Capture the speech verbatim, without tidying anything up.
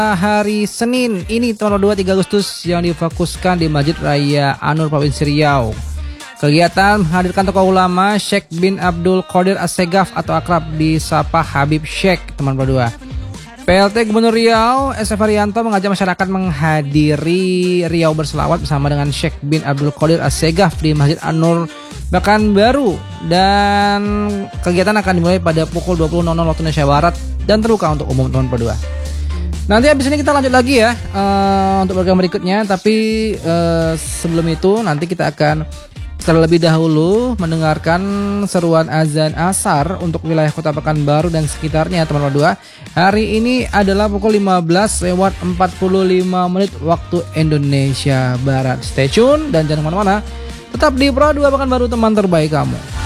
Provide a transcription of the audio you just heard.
Hari Senin ini tanggal dua puluh tiga Agustus yang difokuskan di Masjid Raya An-Nur Provinsi Riau. Kegiatan menghadirkan tokoh ulama Syekh bin Abdul Qadir As-Segaf atau akrab disapa Habib Syekh, teman berdua. P L T Gubernur Riau S F Haryanto mengajak masyarakat menghadiri Riau berselawat bersama dengan Syekh bin Abdul Qadir As-Segaf di Masjid An-Nur Pekanbaru, dan kegiatan akan dimulai pada pukul dua puluh waktu Indonesia Barat dan terbuka untuk umum, teman berdua. Nanti habis ini kita lanjut lagi ya uh, untuk program berikutnya. Tapi uh, sebelum itu nanti kita akan terlebih dahulu mendengarkan seruan azan asar untuk wilayah Kota Pekanbaru dan sekitarnya, teman berdua. Hari ini adalah pukul lima belas lewat empat puluh lima menit waktu Indonesia Barat. Stay tune dan jangan kemana-mana. Tetap di Pro dua Pekanbaru, teman terbaik kamu.